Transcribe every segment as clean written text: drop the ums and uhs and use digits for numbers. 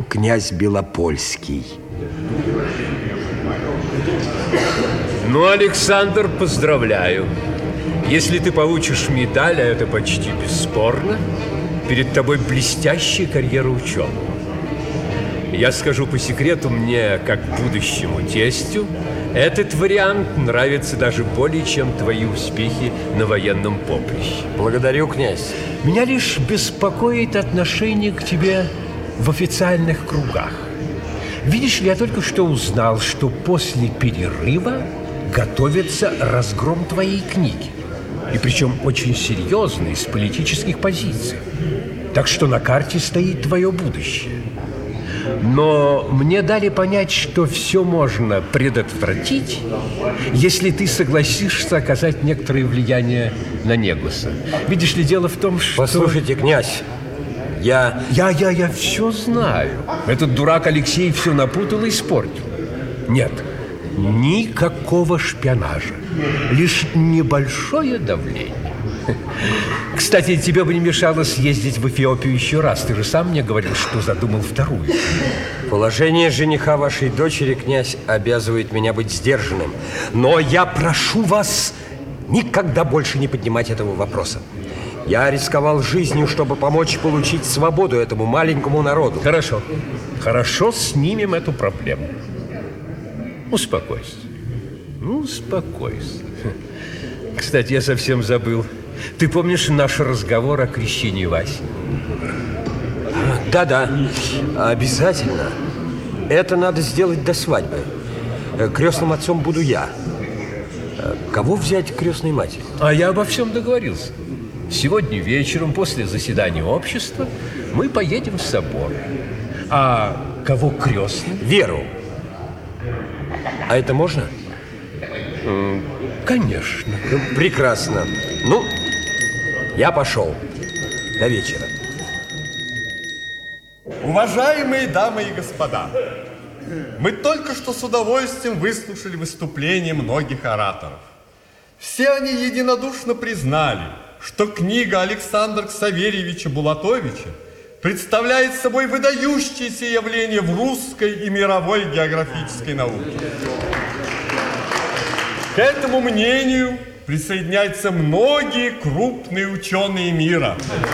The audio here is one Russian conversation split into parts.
князь Белопольский. Ну, Александр, поздравляю. Если ты получишь медаль, а это почти бесспорно, перед тобой блестящая карьера ученого. Я скажу по секрету, мне, как будущему тестю, этот вариант нравится даже более, чем твои успехи на военном поприще. Благодарю, князь. Меня лишь беспокоит отношение к тебе в официальных кругах. Видишь ли, я только что узнал, что после перерыва готовится разгром твоей книги. И причем очень серьезный, с политических позиций. Так что на карте стоит твое будущее. Но мне дали понять, что все можно предотвратить, если ты согласишься оказать некоторое влияние на Негуса. Видишь ли, дело в том, что... Послушайте, князь, я все знаю. Этот дурак Алексей все напутал и испортил. Нет, никакого шпионажа. Лишь небольшое давление. Кстати, тебе бы не мешало съездить в Эфиопию еще раз. Ты же сам мне говорил, что задумал вторую. Положение жениха вашей дочери, князь, обязывает меня быть сдержанным. Но я прошу вас никогда больше не поднимать этого вопроса. Я рисковал жизнью, чтобы помочь получить свободу этому маленькому народу. Хорошо. Хорошо, снимем эту проблему. Успокойся. Успокойся. Кстати, я совсем забыл. Ты помнишь наш разговор о крещении Васи? Да, обязательно. Это надо сделать до свадьбы. Крестным отцом буду я. Кого взять крестной матери? А я обо всем договорился. Сегодня вечером, после заседания общества, мы поедем в собор. А кого крестным? Веру. А это можно? Конечно. Прекрасно. Ну, я пошел. До вечера. Уважаемые дамы и господа, мы только что с удовольствием выслушали выступления многих ораторов. Все они единодушно признали, что книга Александра Ксаверьевича Булатовича представляет собой выдающееся явление в русской и мировой географической науке. К этому мнению присоединяются многие крупные ученые мира.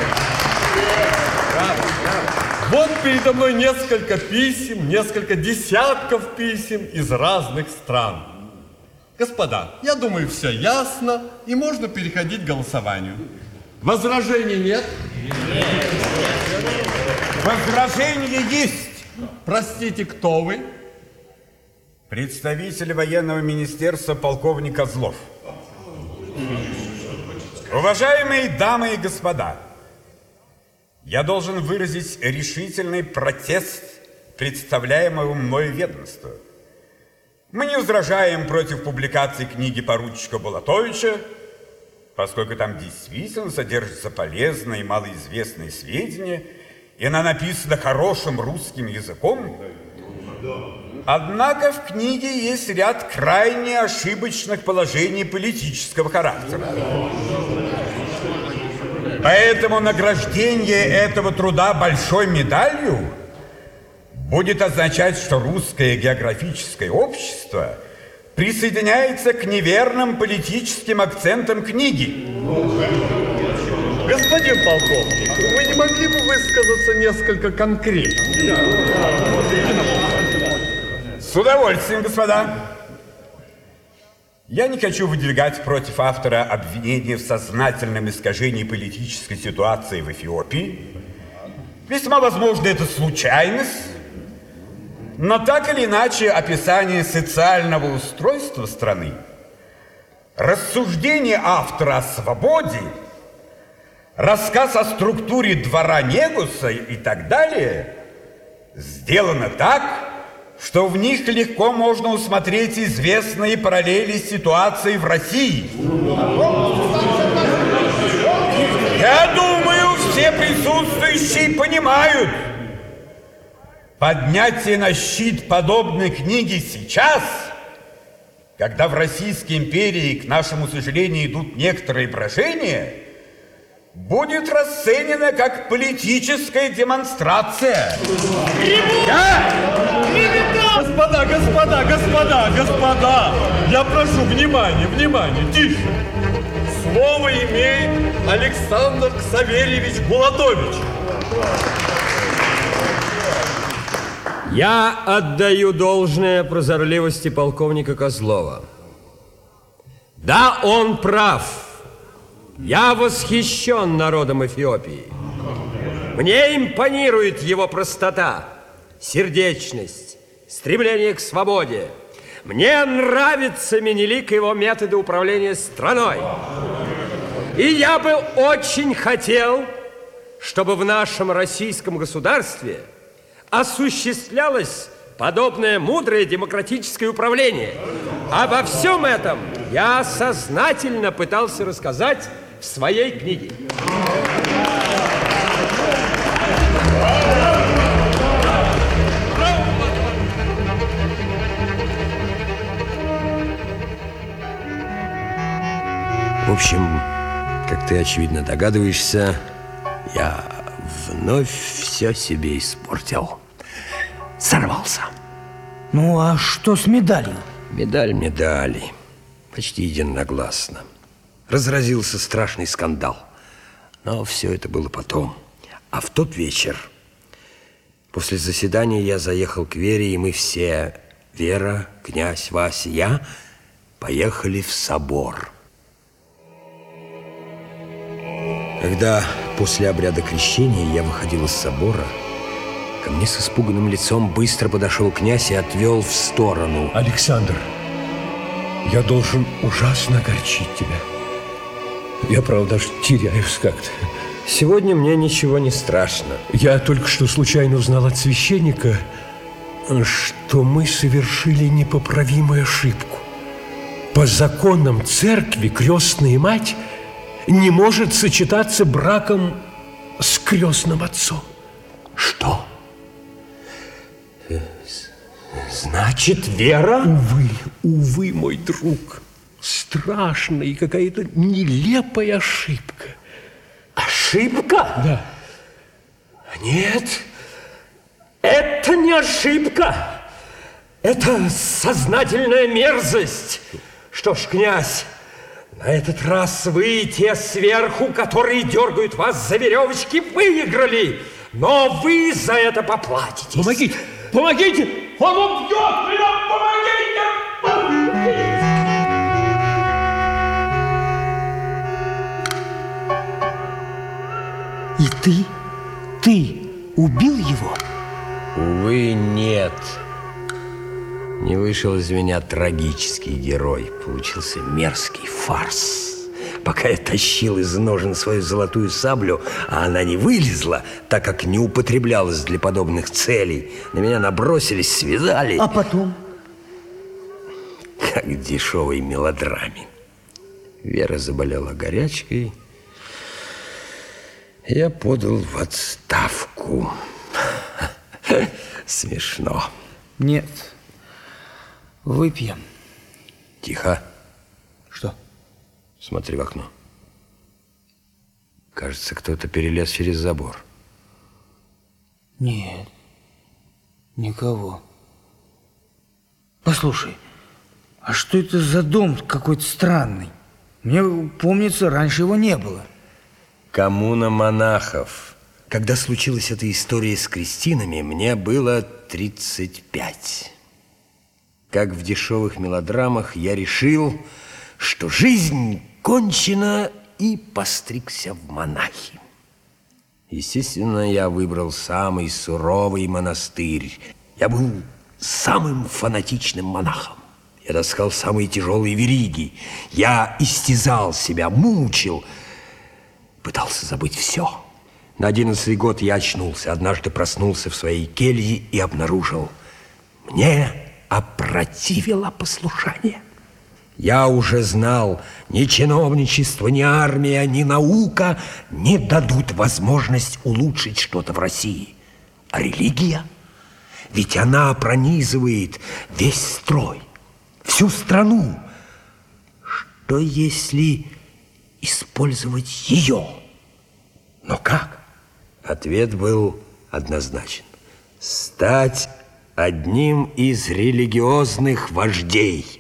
Вот передо мной несколько писем, несколько десятков писем из разных стран. Господа, я думаю, все ясно, и можно переходить к голосованию. Возражений нет? Возражения есть. Простите, кто вы? Представитель военного министерства полковник Козлов. Уважаемые дамы и господа, я должен выразить решительный протест представляемого мною ведомства. Мы не возражаем против публикации книги поручика Булатовича, поскольку там действительно содержатся полезные и малоизвестные сведения, и она написана хорошим русским языком. Однако в книге есть ряд крайне ошибочных положений политического характера. Поэтому награждение этого труда большой медалью будет означать, что русское географическое общество присоединяется к неверным политическим акцентам книги. Господин полковник, вы не могли бы высказаться несколько конкретнее? С удовольствием, господа. Я не хочу выдвигать против автора обвинения в сознательном искажении политической ситуации в Эфиопии. Весьма возможно, это случайность. Но так или иначе, описание социального устройства страны, рассуждение автора о свободе, рассказ о структуре двора Негуса и так далее сделано так, что в них легко можно усмотреть известные параллели ситуации в России. Я думаю, все присутствующие понимают, поднятие на щит подобной книги сейчас, когда в Российской империи, к нашему сожалению, идут некоторые брожения, будет расценено как политическая демонстрация. Я Господа, я прошу, внимание, тише. Слово имеет Александр Ксаверьевич Булатович. Я отдаю должное прозорливости полковника Козлова. Да, он прав. Я восхищен народом Эфиопии. Мне импонирует его простота, сердечность, стремление к свободе. Мне нравится Менелик и его методы управления страной. И я бы очень хотел, чтобы в нашем российском государстве осуществлялось подобное мудрое демократическое управление. Обо всем этом я сознательно пытался рассказать в своей книге. В общем, как ты, очевидно, догадываешься, я вновь все себе испортил. Сорвался. Ну, а что с медалью? Медаль мне дали. Почти единогласно. Разразился страшный скандал. Но все это было потом. А в тот вечер, после заседания, я заехал к Вере, и мы все, Вера, князь Вася, я, поехали в собор. Когда после обряда крещения я выходил из собора, ко мне с испуганным лицом быстро подошел князь и отвел в сторону. Александр, я должен ужасно огорчить тебя. Я, правда, даже теряюсь как-то. Сегодня мне ничего не страшно. Я только что случайно узнал от священника, что мы совершили непоправимую ошибку. По законам церкви крестная мать не может сочетаться браком с крестным отцом. Что? Значит, Вера? Увы, мой друг, страшная и какая-то нелепая ошибка. Ошибка? Да. Нет, это не ошибка. Это сознательная мерзость. Что ж, князь, на этот раз вы, те сверху, которые дергают вас за веревочки, выиграли. Но вы за это поплатитесь. Помогите! Помогите! Он убьет меня! Помогите! И ты убил его? Увы, нет. Не вышел из меня трагический герой. Получился мерзкий фарс. Пока я тащил из ножен свою золотую саблю, а она не вылезла, так как не употреблялась для подобных целей, на меня набросились, связали. А потом? Как в дешевой мелодраме. Вера заболела горячкой. Я подал в отставку. Смешно. Нет. Выпьем. Тихо. Что? Смотри в окно. Кажется, кто-то перелез через забор. Нет. Никого. Послушай, а что это за дом какой-то странный? Мне помнится, раньше его не было. Коммуна монахов. Когда случилась эта история с крестинами, мне было 35. Как в дешевых мелодрамах, я решил, что жизнь кончена, и постригся в монахи. Естественно, я выбрал самый суровый монастырь. Я был самым фанатичным монахом. Я таскал самые тяжелые вериги. Я истязал себя, мучил, пытался забыть все. На 11-й год я очнулся. Однажды проснулся в своей келье и обнаружил, мне опротивило послушание. Я уже знал, ни чиновничество, ни армия, ни наука не дадут возможность улучшить что-то в России. А религия? Ведь она пронизывает весь строй, всю страну. Что если использовать ее? Но как? Ответ был однозначен. Стать одним из религиозных вождей.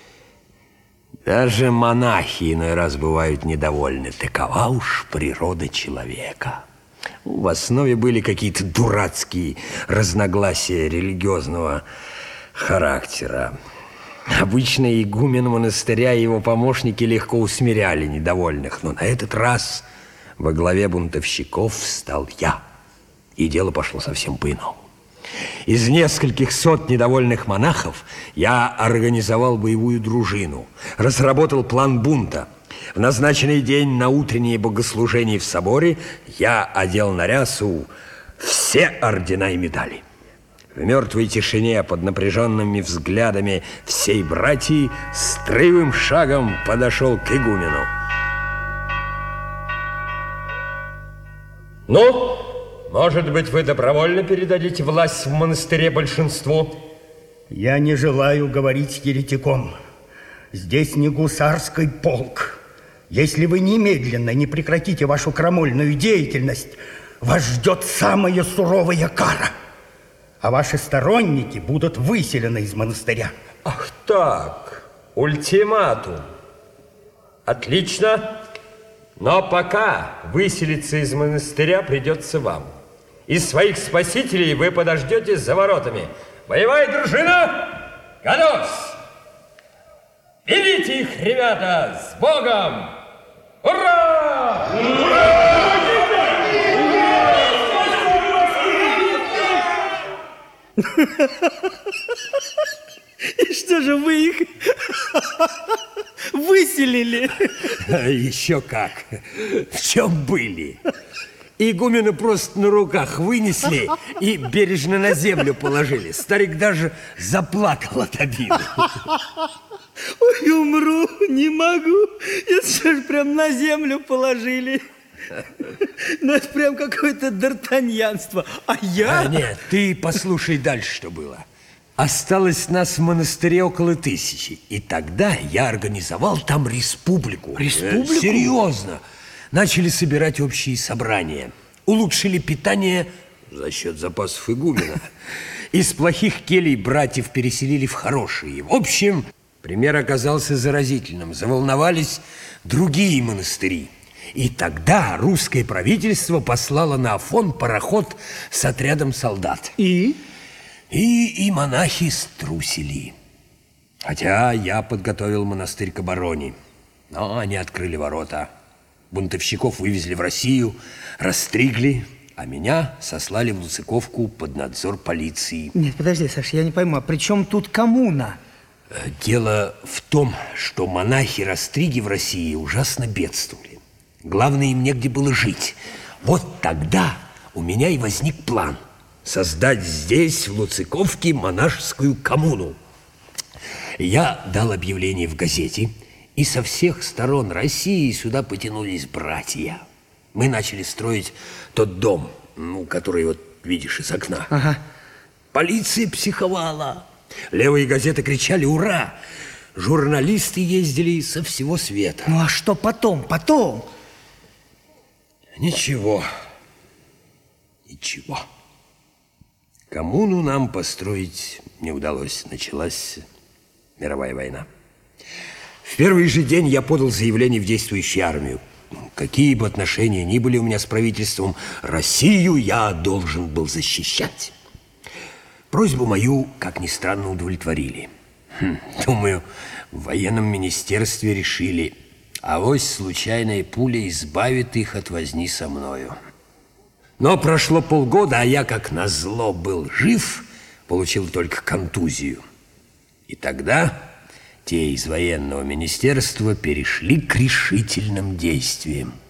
Даже монахи иной раз бывают недовольны. Такова уж природа человека. В основе были какие-то дурацкие разногласия религиозного характера. Обычно игумен монастыря и его помощники легко усмиряли недовольных, но на этот раз во главе бунтовщиков встал я, и дело пошло совсем по-иному. Из нескольких сот недовольных монахов я организовал боевую дружину, разработал план бунта. В назначенный день на утреннее богослужение в соборе я одел на рясу все ордена и медали. В мертвой тишине, под напряженными взглядами всей братьи, строевым шагом подошел к игумену. Ну, может быть, вы добровольно передадите власть в монастыре большинству? Я не желаю говорить с еретиком. Здесь не гусарский полк. Если вы немедленно не прекратите вашу крамольную деятельность, вас ждет самая суровая кара. А ваши сторонники будут выселены из монастыря. Ах так, ультиматум. Отлично. Но пока выселиться из монастыря придется вам. Из своих спасителей вы подождете за воротами. Боевая дружина, готовьтесь! Ведите их, ребята, с Богом! Ура! Ура! И что же вы их выселили? Еще как. В чем были? Игумена просто на руках вынесли и бережно на землю положили. Старик даже заплакал от обиды. Ой, умру, не могу. Это что ж прям на землю положили? Ну, это прям какое-то д'Артаньянство. А я... Нет, ты послушай дальше, что было. Осталось нас в монастыре около 1000. И тогда я организовал там республику. Республику? Серьезно. Начали собирать общие собрания. Улучшили питание за счет запасов игумена. Из плохих келей братьев переселили в хорошие. В общем, пример оказался заразительным. Заволновались другие монастыри. И тогда русское правительство послало на Афон пароход с отрядом солдат. И монахи струсили. Хотя я подготовил монастырь к обороне. Но они открыли ворота. Бунтовщиков вывезли в Россию, расстригли, а меня сослали в Луциковку под надзор полиции. Нет, подожди, Саша, я не пойму, а при чем тут коммуна? Дело в том, что монахи-растриги в России ужасно бедствовали. Главное, им негде было жить. Вот тогда у меня и возник план создать здесь, в Луциковке, монашескую коммуну. Я дал объявление в газете, и со всех сторон России сюда потянулись братья. Мы начали строить тот дом, который вот видишь из окна. Ага. Полиция психовала. Левые газеты кричали «Ура!». Журналисты ездили со всего света. Ну а что потом? Потом? Ничего. Ничего. Коммуну нам построить не удалось. Началась мировая война. В первый же день я подал заявление в действующую армию. Какие бы отношения ни были у меня с правительством, Россию я должен был защищать. Просьбу мою, как ни странно, удовлетворили. Думаю, в военном министерстве решили, авось случайная пуля избавит их от возни со мною. Но прошло полгода, а я, как назло, был жив, получил только контузию. И тогда те из военного министерства перешли к решительным действиям.